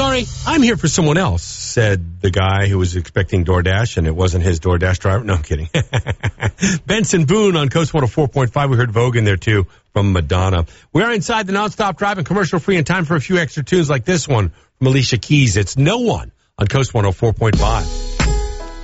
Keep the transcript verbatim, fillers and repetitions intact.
sorry, I'm here for someone else, said the guy who was expecting DoorDash, and it wasn't his DoorDash driver. No, I'm kidding. Benson Boone on Coast one oh four point five. We heard Vogue in there, too, from Madonna. We are inside the Nonstop Driving commercial-free in time for a few extra tunes like this one from Alicia Keys. It's No One on Coast one oh four point five.